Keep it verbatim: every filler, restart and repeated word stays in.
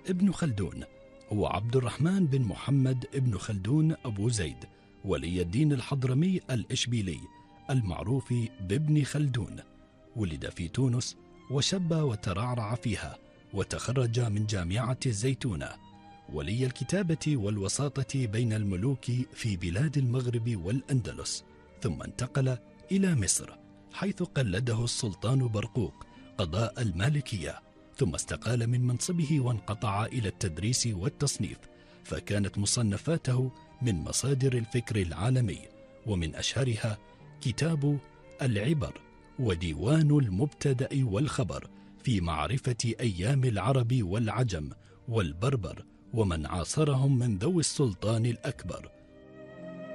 ابن خلدون هو عبد الرحمن بن محمد ابن خلدون أبو زيد ولي الدين الحضرمي الإشبيلي المعروف بابن خلدون. ولد في تونس وشب وترعرع فيها، وتخرج من جامعة الزيتونة، ولي الكتابة والوساطة بين الملوك في بلاد المغرب والأندلس، ثم انتقل إلى مصر حيث قلده السلطان برقوق قضاء المالكية، ثم استقال من منصبه وانقطع إلى التدريس والتصنيف، فكانت مصنفاته من مصادر الفكر العالمي، ومن أشهرها كتاب العبر وديوان المبتدأ والخبر في معرفة أيام العرب والعجم والبربر ومن عاصرهم من ذوي السلطان الأكبر،